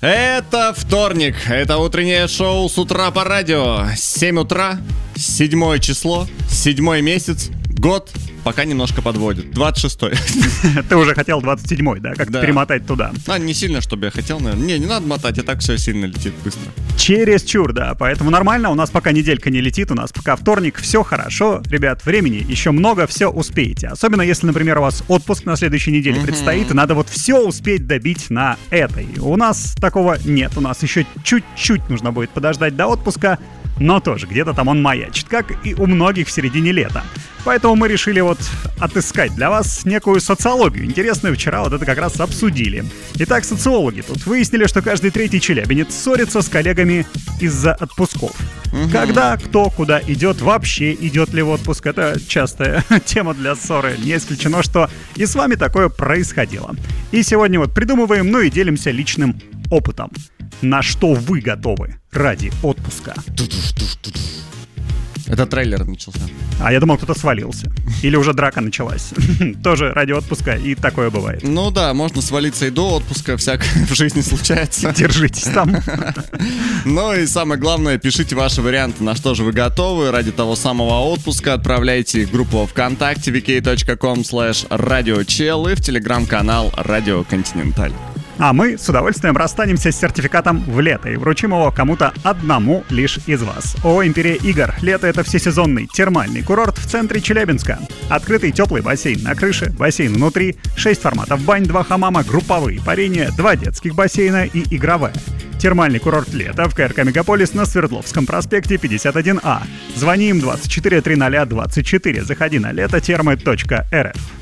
Это вторник, это утреннее шоу с утра по радио. 7 утра, 7 число, 7 месяц, год. Пока немножко подводит. 26-й. Ты уже хотел 27-й, да? Как-то перемотать туда. Не сильно, чтобы я хотел, наверное. Не надо мотать, и так все сильно летит быстро. Чересчур, да. Поэтому нормально, у нас пока неделька не летит, у нас пока вторник, все хорошо. Ребят, времени еще много, все успеете. Особенно если, например, у вас отпуск на следующей неделе предстоит, и надо вот все успеть добить на этой. У нас такого нет, у нас еще чуть-чуть нужно будет подождать до отпуска, но тоже где-то там он маячит, как и у многих в середине лета. Поэтому мы решили вот отыскать для вас некую социологию. Интересную, вчера вот это как раз обсудили. Итак, социологи тут выяснили, что каждый третий челябинец ссорится с коллегами из-за отпусков. Когда, кто, куда идет, вообще идет ли в отпуск, это частая тема для ссоры. Не исключено, что и с вами такое происходило. И сегодня вот придумываем, и делимся личным опытом. На что вы готовы ради отпуска? Это трейлер начался. А я думал, кто-то свалился. Или уже драка началась. Тоже ради отпуска, и такое бывает. Ну да, можно свалиться и до отпуска, всякое в жизни случается. Держитесь там. Ну и самое главное, пишите ваши варианты, на что же вы готовы. Ради того самого отпуска отправляйте группу во ВКонтакте vk.com/radiochel и в телеграм-канал Радио Континенталь. А мы с удовольствием расстанемся с сертификатом в лето и вручим его кому-то одному лишь из вас. ООО «Империя Игр». Лето — это всесезонный термальный курорт в центре Челябинска. Открытый теплый бассейн на крыше, бассейн внутри, 6 форматов бань, 2 хамама, групповые парения, 2 детских бассейна и игровая. Термальный курорт «Лето» в КРК «Мегаполис» на Свердловском проспекте 51А. Звони им 24 300 24. Заходи на лето-термы.рф.